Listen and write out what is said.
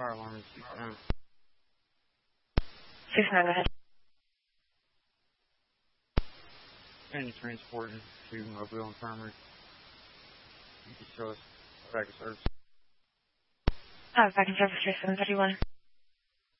fire alarm is 6'9". 6'9", go ahead. And you transporting to Mobile Infirmary. You can show us back of service. Back in service 3731.